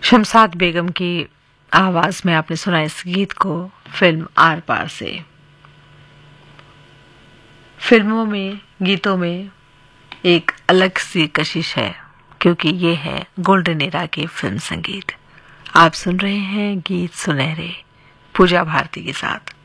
शमशाद बेगम की आवाज में आपने सुना इस गीत को फिल्म आर पार से। फिल्मों में, गीतों में एक अलग सी कशिश है, क्योंकि ये है गोल्डन एरा के फिल्म संगीत। आप सुन रहे हैं गीत सुनहरे पूजा भारती के साथ।